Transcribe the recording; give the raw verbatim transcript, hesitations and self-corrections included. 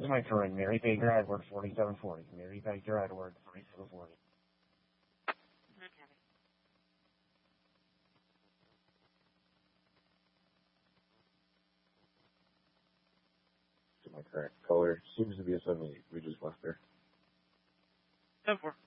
This is my friend, Mary Baker Edward, forty-seven forty. Mary Baker Edward, forty-seven forty. My correct color seems to be a seventy-eight. We just left there. ten four.